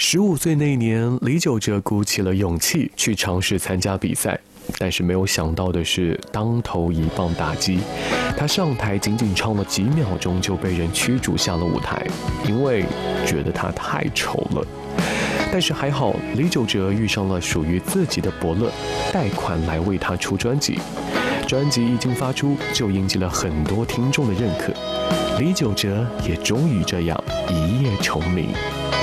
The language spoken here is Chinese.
15岁那年，李玖哲鼓起了勇气去尝试参加比赛，但是没有想到的是，当头一棒打击，他上台仅仅唱了几秒钟就被人驱逐下了舞台，因为觉得他太丑了。但是还好，李玖哲遇上了属于自己的伯乐，贷款来为他出专辑。专辑一经发出，就引起了很多听众的认可，李玖哲也终于这样一夜成名。